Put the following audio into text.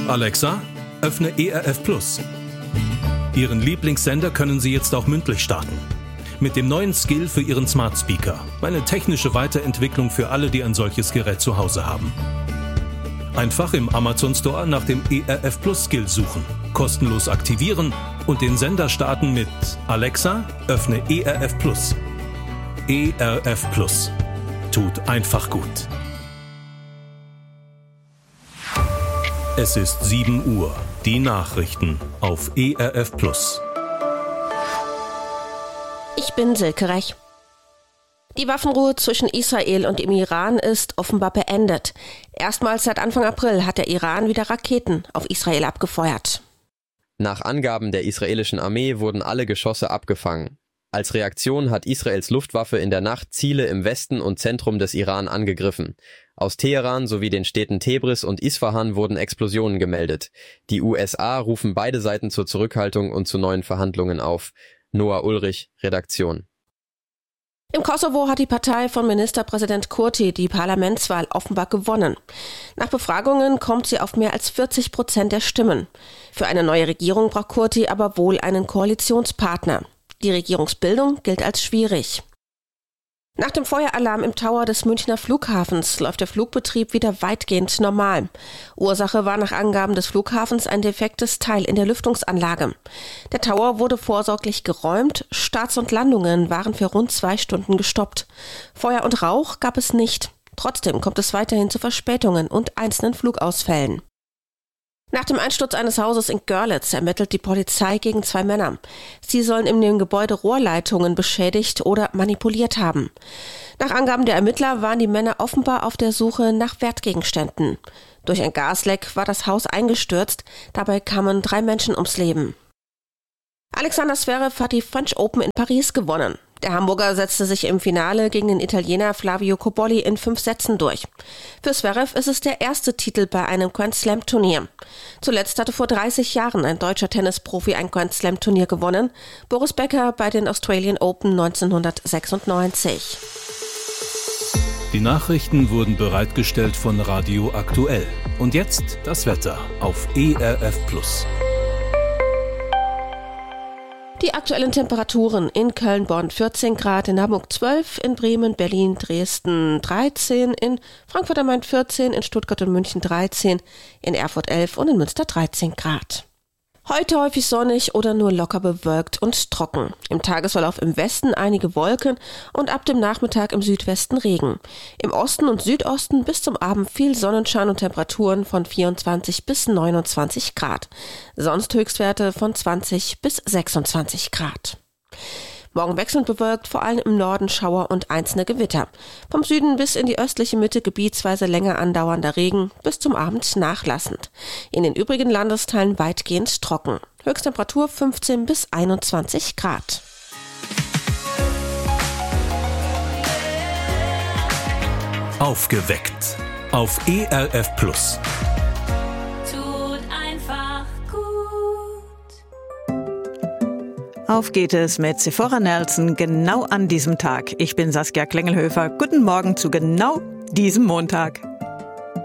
Alexa, öffne ERF Plus. Ihren Lieblingssender können Sie jetzt auch mündlich starten. Mit dem neuen Skill für Ihren Smart Speaker. Eine technische Weiterentwicklung für alle, die ein solches Gerät zu Hause haben. Einfach im Amazon Store nach dem ERF Plus Skill suchen, kostenlos aktivieren und den Sender starten mit Alexa, öffne ERF Plus. ERF Plus. Tut einfach gut. Es ist 7 Uhr. Die Nachrichten auf ERF Plus. Ich bin Silke Rech. Die Waffenruhe zwischen Israel und dem Iran ist offenbar beendet. Erstmals seit Anfang April hat der Iran wieder Raketen auf Israel abgefeuert. Nach Angaben der israelischen Armee wurden alle Geschosse abgefangen. Als Reaktion hat Israels Luftwaffe in der Nacht Ziele im Westen und Zentrum des Iran angegriffen. Aus Teheran sowie den Städten Tebris und Isfahan wurden Explosionen gemeldet. Die USA rufen beide Seiten zur Zurückhaltung und zu neuen Verhandlungen auf. Noah Ulrich, Redaktion. Im Kosovo hat die Partei von Ministerpräsident Kurti die Parlamentswahl offenbar gewonnen. Nach Befragungen kommt sie auf mehr als 40% der Stimmen. Für eine neue Regierung braucht Kurti aber wohl einen Koalitionspartner. Die Regierungsbildung gilt als schwierig. Nach dem Feueralarm im Tower des Münchner Flughafens läuft der Flugbetrieb wieder weitgehend normal. Ursache war nach Angaben des Flughafens ein defektes Teil in der Lüftungsanlage. Der Tower wurde vorsorglich geräumt, Starts und Landungen waren für rund 2 Stunden gestoppt. Feuer und Rauch gab es nicht. Trotzdem kommt es weiterhin zu Verspätungen und einzelnen Flugausfällen. Nach dem Einsturz eines Hauses in Görlitz ermittelt die Polizei gegen 2 Männer. Sie sollen in dem Gebäude Rohrleitungen beschädigt oder manipuliert haben. Nach Angaben der Ermittler waren die Männer offenbar auf der Suche nach Wertgegenständen. Durch ein Gasleck war das Haus eingestürzt, dabei kamen 3 Menschen ums Leben. Alexander Zverev hat die French Open in Paris gewonnen. Der Hamburger setzte sich im Finale gegen den Italiener Flavio Cobolli in 5 Sätzen durch. Für Zverev ist es der erste Titel bei einem Grand-Slam-Turnier. Zuletzt hatte vor 30 Jahren ein deutscher Tennisprofi ein Grand-Slam-Turnier gewonnen, Boris Becker bei den Australian Open 1996. Die Nachrichten wurden bereitgestellt von Radio Aktuell. Und jetzt das Wetter auf ERF Plus. Die aktuellen Temperaturen in Köln, Bonn 14 Grad, in Hamburg 12, in Bremen, Berlin, Dresden 13, in Frankfurt am Main 14, in Stuttgart und München 13, in Erfurt 11 und in Münster 13 Grad. Heute häufig sonnig oder nur locker bewölkt und trocken. Im Tagesverlauf im Westen einige Wolken und ab dem Nachmittag im Südwesten Regen. Im Osten und Südosten bis zum Abend viel Sonnenschein und Temperaturen von 24 bis 29 Grad. Sonst Höchstwerte von 20 bis 26 Grad. Morgen wechselnd bewölkt, vor allem im Norden Schauer und einzelne Gewitter. Vom Süden bis in die östliche Mitte gebietsweise länger andauernder Regen, bis zum Abend nachlassend. In den übrigen Landesteilen weitgehend trocken. Höchsttemperatur 15 bis 21 Grad. Aufgeweckt auf ERF Plus. Auf geht es mit Sephora Nelson genau an diesem Tag. Ich bin Saskia Klengelhöfer. Guten Morgen zu genau diesem Montag.